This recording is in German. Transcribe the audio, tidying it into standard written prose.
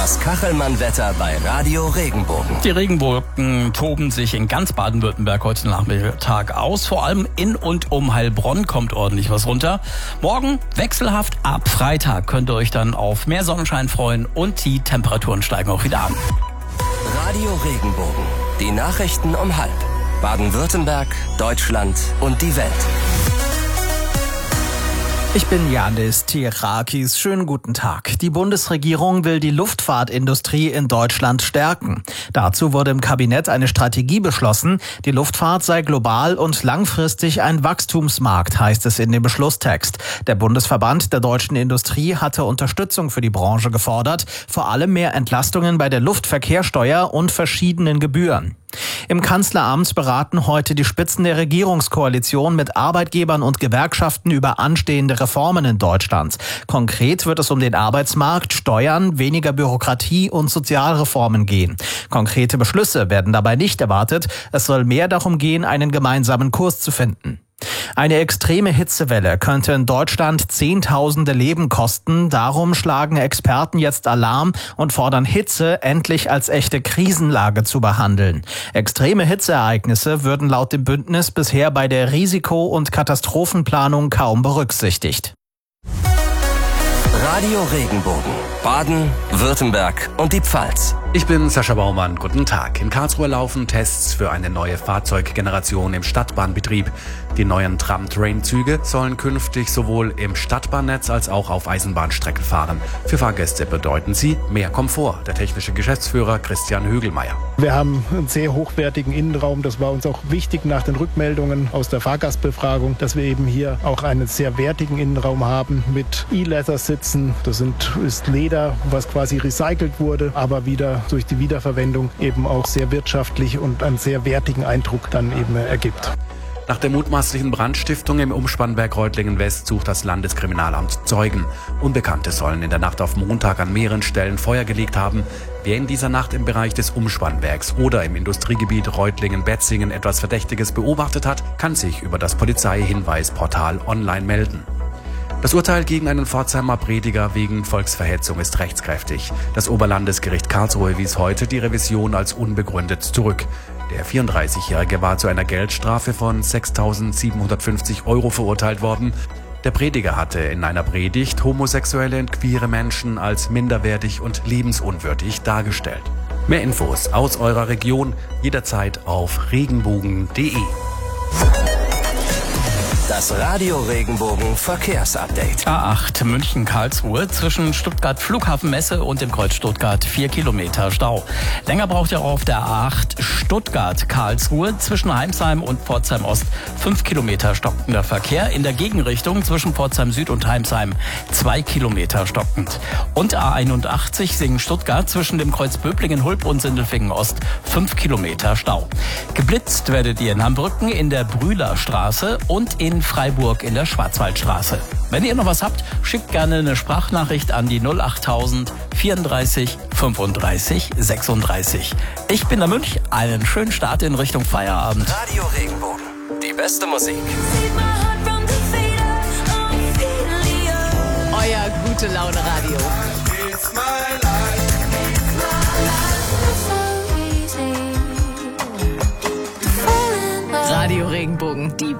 Das Kachelmann-Wetter bei Radio Regenbogen. Die Regenbogen toben sich in ganz Baden-Württemberg heute Nachmittag aus. Vor allem in und um Heilbronn kommt ordentlich was runter. Morgen wechselhaft, ab Freitag könnt ihr euch dann auf mehr Sonnenschein freuen und die Temperaturen steigen auch wieder an. Radio Regenbogen. Die Nachrichten um 12:30. Baden-Württemberg, Deutschland und die Welt. Ich bin Janis Tirakis. Schönen guten Tag. Die Bundesregierung will die Luftfahrtindustrie in Deutschland stärken. Dazu wurde im Kabinett eine Strategie beschlossen. Die Luftfahrt sei global und langfristig ein Wachstumsmarkt, heißt es in dem Beschlusstext. Der Bundesverband der deutschen Industrie hatte Unterstützung für die Branche gefordert, vor allem mehr Entlastungen bei der Luftverkehrssteuer und verschiedenen Gebühren. Im Kanzleramt beraten heute die Spitzen der Regierungskoalition mit Arbeitgebern und Gewerkschaften über anstehende Reformen in Deutschland. Konkret wird es um den Arbeitsmarkt, Steuern, weniger Bürokratie und Sozialreformen gehen. Konkrete Beschlüsse werden dabei nicht erwartet. Es soll mehr darum gehen, einen gemeinsamen Kurs zu finden. Eine extreme Hitzewelle könnte in Deutschland Zehntausende Leben kosten. Darum schlagen Experten jetzt Alarm und fordern Hitze endlich als echte Krisenlage zu behandeln. Extreme Hitzeereignisse würden laut dem Bündnis bisher bei der Risiko- und Katastrophenplanung kaum berücksichtigt. Radio Regenbogen. Baden, Württemberg und die Pfalz. Ich bin Sascha Baumann. Guten Tag. In Karlsruhe laufen Tests für eine neue Fahrzeuggeneration im Stadtbahnbetrieb. Die neuen Tram-Train-Züge sollen künftig sowohl im Stadtbahnnetz als auch auf Eisenbahnstrecken fahren. Für Fahrgäste bedeuten sie mehr Komfort. Der technische Geschäftsführer Christian Högelmeier. Wir haben einen sehr hochwertigen Innenraum. Das war uns auch wichtig nach den Rückmeldungen aus der Fahrgastbefragung, dass wir eben hier auch einen sehr wertigen Innenraum haben mit E-Leather-Sitzen. Das ist Leder, was quasi recycelt wurde, aber wieder durch die Wiederverwendung eben auch sehr wirtschaftlich und einen sehr wertigen Eindruck dann eben ergibt. Nach der mutmaßlichen Brandstiftung im Umspannwerk Reutlingen-West sucht das Landeskriminalamt Zeugen. Unbekannte sollen in der Nacht auf Montag an mehreren Stellen Feuer gelegt haben. Wer in dieser Nacht im Bereich des Umspannwerks oder im Industriegebiet Reutlingen-Betzingen etwas Verdächtiges beobachtet hat, kann sich über das Polizeihinweisportal online melden. Das Urteil gegen einen Pforzheimer Prediger wegen Volksverhetzung ist rechtskräftig. Das Oberlandesgericht Karlsruhe wies heute die Revision als unbegründet zurück. Der 34-Jährige war zu einer Geldstrafe von 6.750 € verurteilt worden. Der Prediger hatte in einer Predigt homosexuelle und queere Menschen als minderwertig und lebensunwürdig dargestellt. Mehr Infos aus eurer Region jederzeit auf regenbogen.de. Das Radio Regenbogen Verkehrsupdate. A8 München-Karlsruhe zwischen Stuttgart Flughafenmesse und dem Kreuz Stuttgart 4 Kilometer Stau. Länger braucht ihr auch auf der A8 Stuttgart-Karlsruhe zwischen Heimsheim und Pforzheim Ost 5 Kilometer stockender Verkehr. In der Gegenrichtung zwischen Pforzheim Süd und Heimsheim 2 Kilometer stockend. Und A81 Singen-Stuttgart zwischen dem Kreuz Böblingen-Hulb und Sindelfingen Ost 5 Kilometer Stau. Geblitzt werdet ihr in Hambrücken in der Brühlerstraße und in Freiburg in der Schwarzwaldstraße. Wenn ihr noch was habt, schickt gerne eine Sprachnachricht an die 08000 34 35 36. Ich bin der Münch. Einen schönen Start in Richtung Feierabend. Radio Regenbogen. Die beste Musik. Euer gute Laune Radio. Radio Regenbogen, die